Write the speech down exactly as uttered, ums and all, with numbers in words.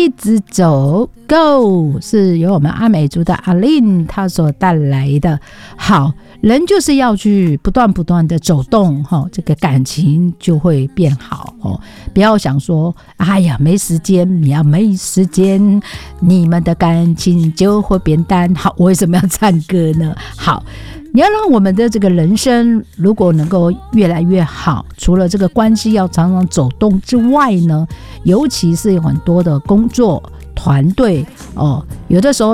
一直走 Go 是由我们阿美族的阿令他所带来的。好，人就是要去不断不断的走动、哦、这个感情就会变好、哦、不要想说哎呀没时间，你要没时间你们的感情就会变淡。好，我为什么要唱歌呢？好，你要让我们的这个人生如果能够越来越好，除了这个关系要常常走动之外呢，尤其是有很多的工作团队哦，有的时候